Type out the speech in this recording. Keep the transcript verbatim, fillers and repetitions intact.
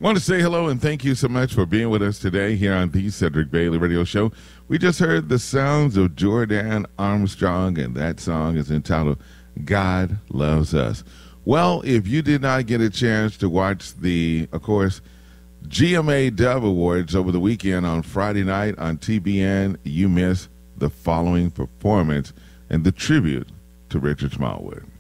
Want to say hello and thank you so much for being with us today here on the Cedric Bailey Radio Show. We just heard the sounds of Jordan Armstrong, and that song is entitled God Loves Us. Well, if you did not get a chance to watch the, of course, G M A Dove Awards over the weekend on Friday night on T B N, you missed the following performance and the tribute to Richard Smallwood.